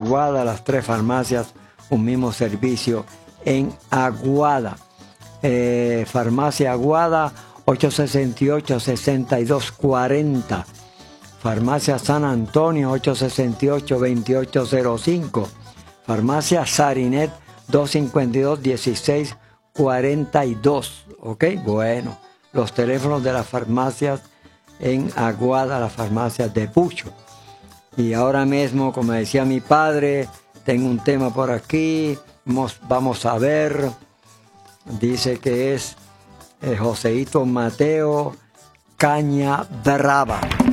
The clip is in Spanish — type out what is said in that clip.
Aguada, las 3 farmacias, un mismo servicio en Aguada. Farmacia Aguada, 868-6240. Farmacia San Antonio, 868-2805. Farmacia Sarinet, 252-1642. ¿Ok? Bueno, los teléfonos de las farmacias en Aguada, las farmacias de Pucho. Y ahora mismo, como decía mi padre, tengo un tema por aquí. Vamos a ver. Dice que es Joseito Mateo Caña Brava.